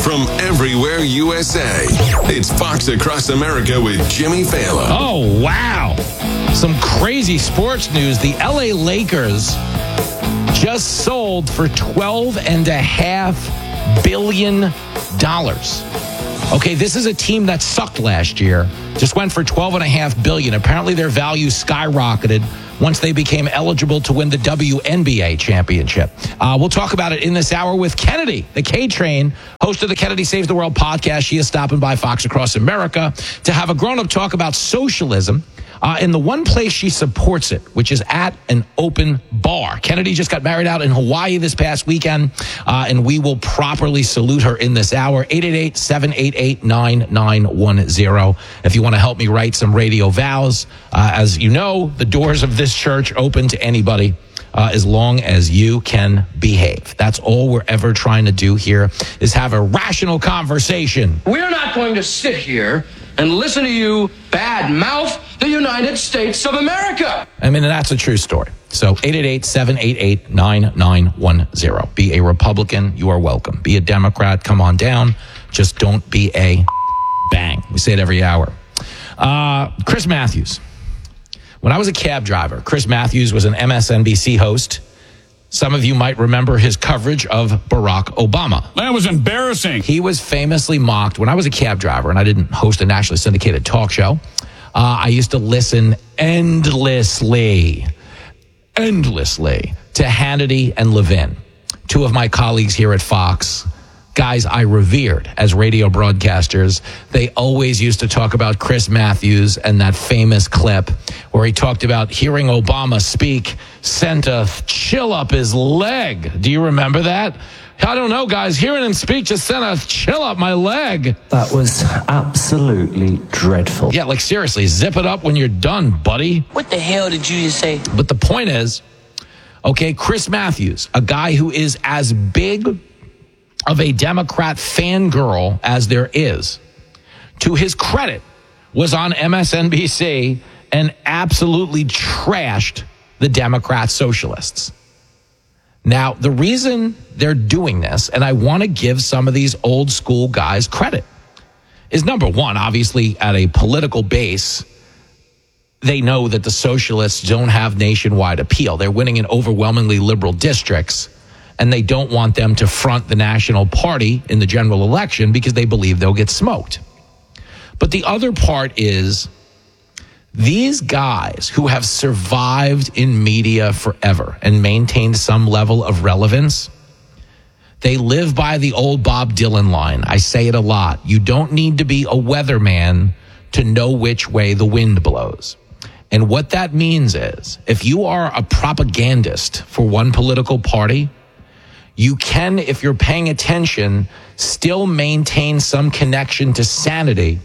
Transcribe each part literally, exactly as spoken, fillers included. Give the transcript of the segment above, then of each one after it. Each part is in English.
from everywhere U S A. It's Fox Across America with Jimmy Fallon. Oh, wow. Some crazy sports news. The L A Lakers just sold for twelve and a half billion dollars. Okay, this is a team that sucked last year. Just went for twelve and a half billion dollars. Apparently their value skyrocketed once they became eligible to win the W N B A championship. Uh, we'll talk about it in this hour with Kennedy, the K-Train, host of the Kennedy Saves the World podcast. She is stopping by Fox Across America to have a grown-up talk about socialism. Uh, in the one place she supports it, which is at an open bar. Kennedy just got married out in Hawaii this past weekend, uh, and we will properly salute her in this hour. eight eight eight, seven eight eight, nine nine one zero. If you want to help me write some radio vows, uh, as you know, the doors of this church open to anybody uh, as long as you can behave. That's all we're ever trying to do here, is have a rational conversation. We're not going to sit here and listen to you bad mouth the United States of America. I mean, that's a true story. So eight eight eight, seven eight eight, nine nine one zero. Be a Republican, you are welcome. Be a Democrat, come on down. Just don't be a bang. We say it every hour. Uh, Chris Matthews. When I was a cab driver, Chris Matthews was an M S N B C host. Some of you might remember his coverage of Barack Obama. That was embarrassing. He was famously mocked. When I was a cab driver and I didn't host a nationally syndicated talk show, uh, I used to listen endlessly, endlessly to Hannity and Levin, two of my colleagues here at Fox, guys I revered as radio broadcasters. They always used to talk about Chris Matthews and that famous clip where he talked about hearing Obama speak sent a chill up his leg. Do you remember that? I don't know, guys. Hearing him speak just sent a chill up my leg. That was absolutely dreadful. Yeah, like seriously, zip it up when you're done, buddy. What the hell did you just say? But the point is, okay, Chris Matthews, a guy who is as big of a Democrat fangirl as there is, to his credit, was on M S N B C and absolutely trashed the Democrat socialists. Now, the reason they're doing this, and I want to give some of these old school guys credit, is number one, obviously at a political base, they know that the socialists don't have nationwide appeal. They're winning in overwhelmingly liberal districts, and they don't want them to front the national party in the general election because they believe they'll get smoked. But the other part is these guys who have survived in media forever and maintained some level of relevance, they live by the old Bob Dylan line. I say it a lot. You don't need to be a weatherman to know which way the wind blows. And what that means is if you are a propagandist for one political party, you can, if you're paying attention, still maintain some connection to sanity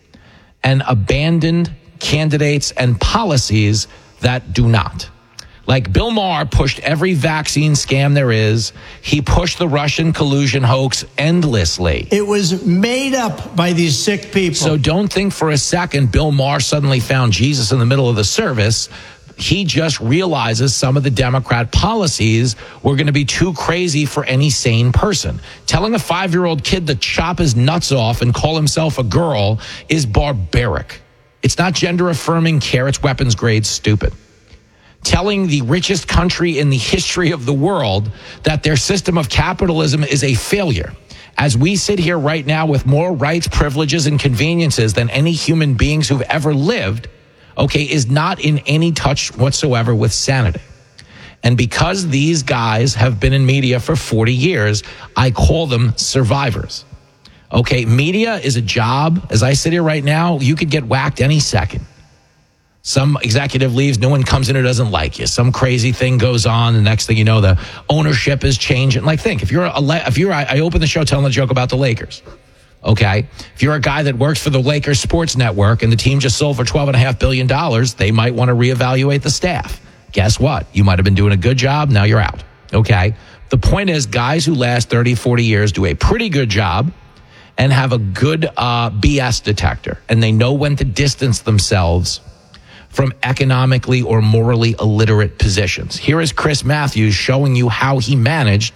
and abandon candidates and policies that do not. Like Bill Maher pushed every vaccine scam there is. He pushed the Russian collusion hoax endlessly. It was made up by these sick people. So don't think for a second Bill Maher suddenly found Jesus in the middle of the service. He just realizes some of the Democrat policies were going to be too crazy for any sane person. Telling a five-year-old kid to chop his nuts off and call himself a girl is barbaric. It's not gender-affirming care. It's weapons-grade stupid. Telling the richest country in the history of the world that their system of capitalism is a failure. As we sit here right now with more rights, privileges, and conveniences than any human beings who've ever lived, okay, is not in any touch whatsoever with sanity. And because these guys have been in media for forty years, I call them survivors. Okay, media is a job. As I sit here right now, you could get whacked any second. Some executive leaves, no one comes in who doesn't like you. Some crazy thing goes on, the next thing you know, the ownership is changing. Like, think, if you're a, if you're, I open the show telling a joke about the Lakers. Okay, if you're a guy that works for the Lakers Sports Network and the team just sold for twelve and a half billion dollars, they might want to reevaluate the staff. Guess what? You might have been doing a good job. Now you're out. Okay. The point is, guys who last thirty, forty years do a pretty good job and have a good uh, B S detector, and they know when to distance themselves from economically or morally illiterate positions. Here is Chris Matthews showing you how he managed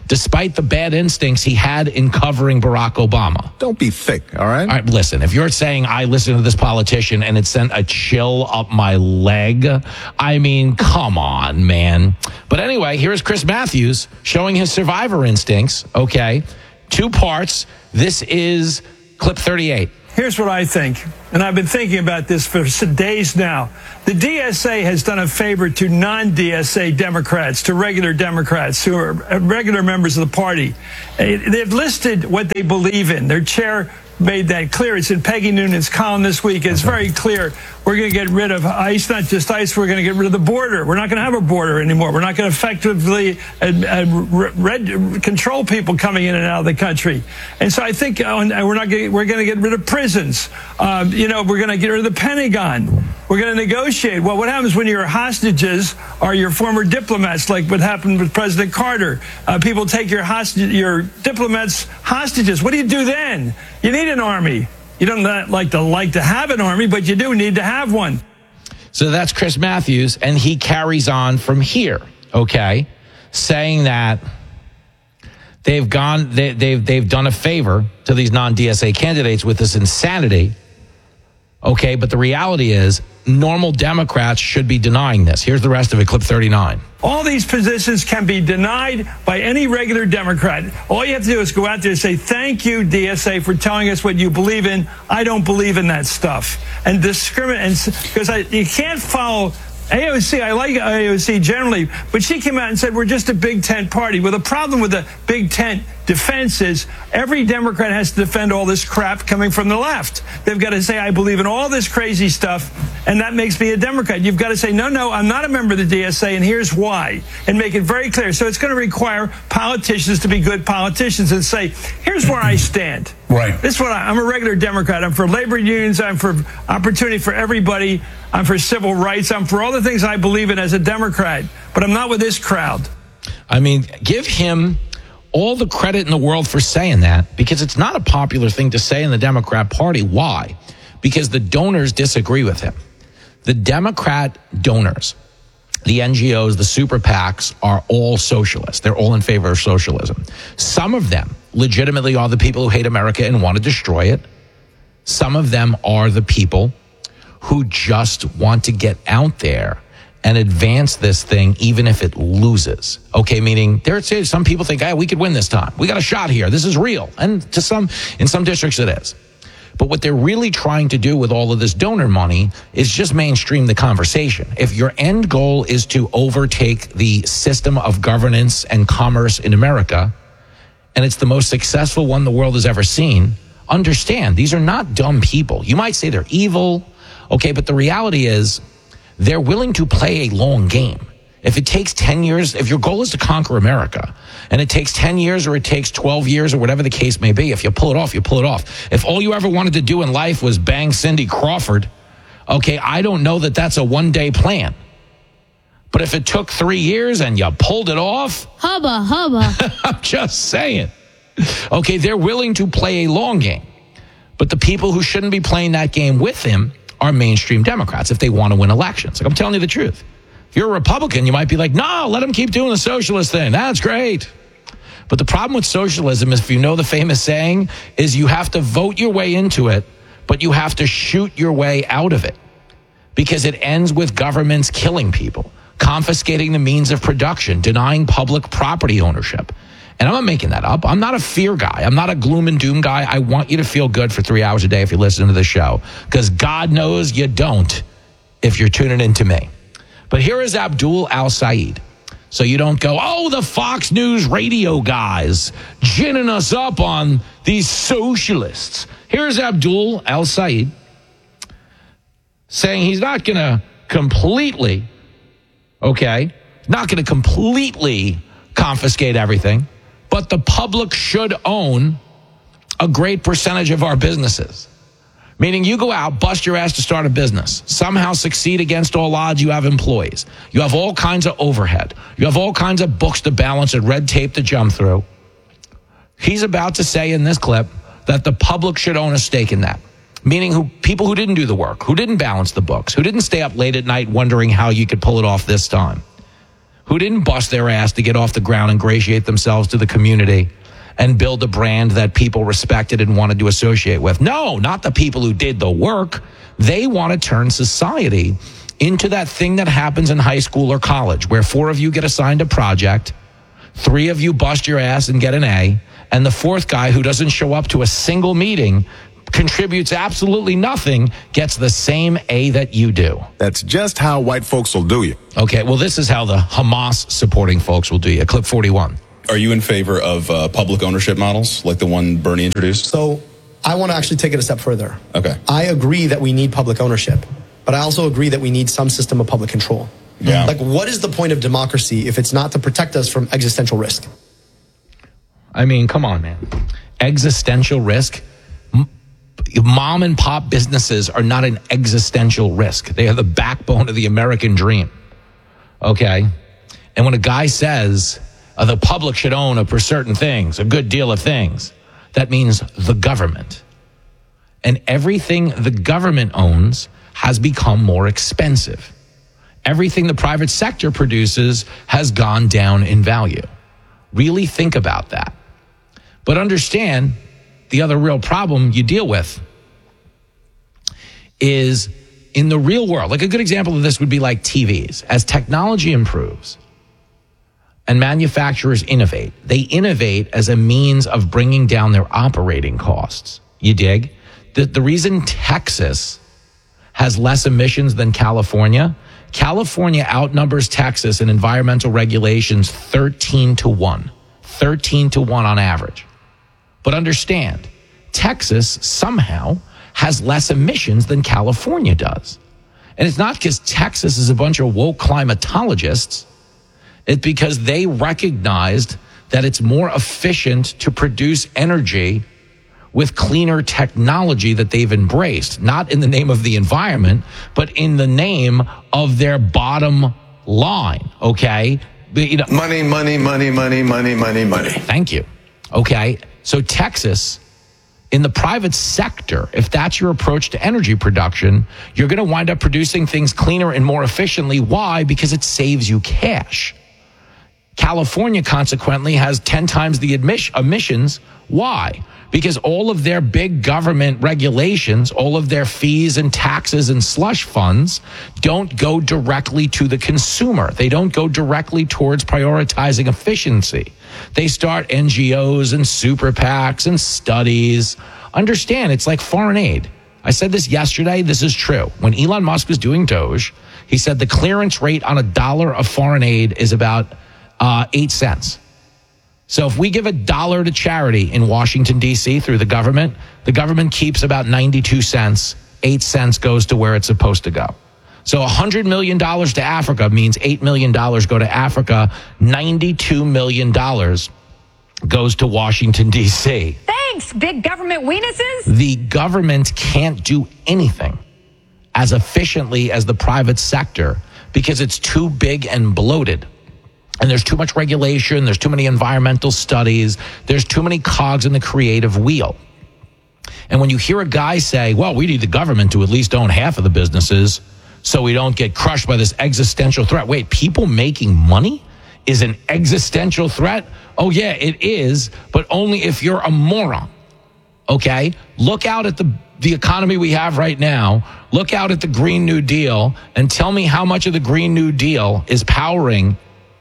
despite the bad instincts he had in covering Barack Obama. Don't be thick, all right? All right, listen, if you're saying I listened to this politician and it sent a chill up my leg, I mean, come on, man. But anyway, here's Chris Matthews showing his survivor instincts, okay? Two parts. This is clip thirty-eight. Here's what I think, and I've been thinking about this for days now. The D S A has done a favor to non-D S A Democrats, to regular Democrats who are regular members of the party. They've listed what they believe in. Their chair made that clear. It's in Peggy Noonan's column this week. It's very clear. We're going to get rid of ICE, not just ICE. We're going to get rid of the border. We're not going to have a border anymore. We're not going to effectively uh, uh, red, control people coming in and out of the country. And so I think uh, we're not getting, we're going to get rid of prisons. Um, you know, we're going to get rid of the Pentagon. We're going to negotiate. Well, what happens when your hostages are your former diplomats, like what happened with President Carter? Uh, people take your hostage, your diplomats hostages. What do you do then? You need an army. You don't like to like to have an army, but you do need to have one. So that's Chris Matthews, and he carries on from here, okay, saying that they've gone, they, they've they've done a favor to these non-D S A candidates with this insanity. Okay, but the reality is normal Democrats should be denying this. Here's the rest of it, clip thirty-nine. All these positions can be denied by any regular Democrat. All you have to do is go out there and say, thank you, D S A, for telling us what you believe in. I don't believe in that stuff. And discriminate, because you can't follow A O C. I like A O C generally, but she came out and said, we're just a big tent party. Well, the problem with the big tent defense is every Democrat has to defend all this crap coming from the left. They've got to say, I believe in all this crazy stuff, and that makes me a Democrat. You've got to say, no, no, I'm not a member of the D S A, and here's why, and make it very clear. So it's going to require politicians to be good politicians and say, here's where I stand. Right. This is what I, I'm a regular Democrat. I'm for labor unions. I'm for opportunity for everybody. I'm for civil rights. I'm for all the things I believe in as a Democrat, but I'm not with this crowd. I mean, give him all the credit in the world for saying that, because it's not a popular thing to say in the Democrat Party. Why? Because the donors disagree with him. The Democrat donors, the N G Os, the super PACs are all socialists. They're all in favor of socialism. Some of them legitimately are the people who hate America and want to destroy it. Some of them are the people who just want to get out there and advance this thing even if it loses. Okay, meaning there are some people think, hey, we could win this time. We got a shot here. This is real. And to some, in some districts it is. But what they're really trying to do with all of this donor money is just mainstream the conversation. If your end goal is to overtake the system of governance and commerce in America, and it's the most successful one the world has ever seen, understand, these are not dumb people. You might say they're evil, okay, but the reality is they're willing to play a long game. If it takes ten years, if your goal is to conquer America, and it takes ten years or it takes twelve years or whatever the case may be, if you pull it off, you pull it off. If all you ever wanted to do in life was bang Cindy Crawford, okay, I don't know that that's a one-day plan. But if it took three years and you pulled it off, hubba, hubba. I'm just saying. Okay, they're willing to play a long game. But the people who shouldn't be playing that game with him are mainstream Democrats if they want to win elections. Like, I'm telling you the truth. If you're a Republican, you might be like, no, let them keep doing the socialist thing. That's great. But the problem with socialism is, if you know the famous saying, is you have to vote your way into it, but you have to shoot your way out of it, because it ends with governments killing people, confiscating the means of production, denying public property ownership. And I'm not making that up. I'm not a fear guy. I'm not a gloom and doom guy. I want you to feel good for three hours a day if you listen to the show, because God knows you don't if you're tuning in to me. But here is Abdul Al-Sayed. So you don't go, oh, the Fox News radio guys ginning us up on these socialists. Here's Abdul Al-Sayed saying he's not going to completely, okay, not going to completely confiscate everything, but the public should own a great percentage of our businesses. Meaning you go out, bust your ass to start a business, somehow succeed against all odds, you have employees. You have all kinds of overhead. You have all kinds of books to balance and red tape to jump through. He's about to say in this clip that the public should own a stake in that. Meaning who people who didn't do the work, who didn't balance the books, who didn't stay up late at night wondering how you could pull it off this time. who didn't bust their ass to get off the ground, ingratiate themselves to the community, and build a brand that people respected and wanted to associate with. No, not the people who did the work. They want to turn society into that thing that happens in high school or college, where four of you get assigned a project, three of you bust your ass and get an A, and the fourth guy who doesn't show up to a single meeting, contributes absolutely nothing, gets the same A that you do. That's just how white folks will do you. Okay, well, this is how the Hamas supporting folks will do you. Clip forty-one. Are you in favor of uh, public ownership models like the one Bernie introduced? So I want to actually take it a step further. Okay. I agree that we need public ownership, but I also agree that we need some system of public control. Yeah. Like, what is the point of democracy if it's not to protect us from existential risk? I mean, come on, man. Existential risk? M- Mom and pop businesses are not an existential risk. They are the backbone of the American dream. Okay? And when a guy says uh, the public should own a for certain things, a good deal of things, that means the government. And everything the government owns has become more expensive. Everything the private sector produces has gone down in value. Really think about that. But understand, the other real problem you deal with is in the real world. Like a good example of this would be like T Vs. As technology improves and manufacturers innovate, they innovate as a means of bringing down their operating costs. You dig? The, the reason Texas has less emissions than California, California outnumbers Texas in environmental regulations thirteen to one. thirteen to one on average. But understand, Texas somehow has less emissions than California does. And it's not because Texas is a bunch of woke climatologists. It's because they recognized that it's more efficient to produce energy with cleaner technology that they've embraced, not in the name of the environment, but in the name of their bottom line, okay? But, you know, Money, money, money, money, money, money, money. thank you. Okay, so Texas, in the private sector, if that's your approach to energy production, you're going to wind up producing things cleaner and more efficiently. Why? Because it saves you cash. California, consequently, has ten times the admis- emissions. Why? Because all of their big government regulations, all of their fees and taxes and slush funds don't go directly to the consumer. They don't go directly towards prioritizing efficiency. They start N G Os and super PACs and studies. Understand, it's like foreign aid. I said this yesterday. This is true. When Elon Musk was doing Doge, he said the clearance rate on a dollar of foreign aid is about uh, eight cents. So if we give a dollar to charity in Washington, D C through the government, the government keeps about ninety-two cents. Eight cents goes to where it's supposed to go. So one hundred million dollars to Africa means eight million dollars go to Africa. ninety-two million dollars goes to Washington, D C. Thanks, big government weenuses. The government can't do anything as efficiently as the private sector because it's too big and bloated. And there's too much regulation, there's too many environmental studies, there's too many cogs in the creative wheel. And when you hear a guy say, well, we need the government to at least own half of the businesses so we don't get crushed by this existential threat. Wait, people making money is an existential threat? Oh, yeah, it is, but only if you're a moron, okay? Look out at the, the economy we have right now. Look out at the Green New Deal and tell me how much of the Green New Deal is powering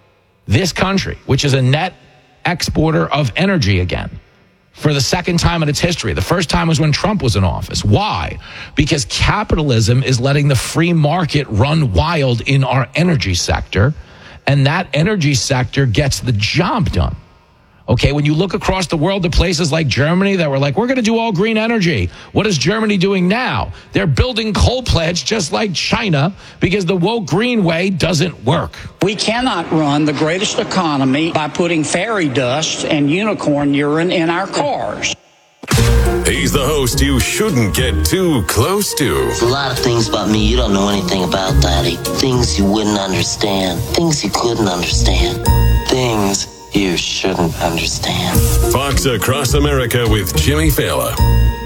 this country, which is a net exporter of energy again for the second time in its history. The first time was when Trump was in office. Why? Because capitalism is letting the free market run wild in our energy sector, and that energy sector gets the job done. Okay, when you look across the world to places like Germany that were like, we're going to do all green energy. What is Germany doing now? They're building coal plants just like China because the woke green way doesn't work. We cannot run the greatest economy by putting fairy dust and unicorn urine in our cars. He's the host you shouldn't get too close to. There's a lot of things about me you don't know anything about, Daddy. Things you wouldn't understand. Things you couldn't understand. Things you shouldn't understand. Fox Across America with Jimmy Fallon.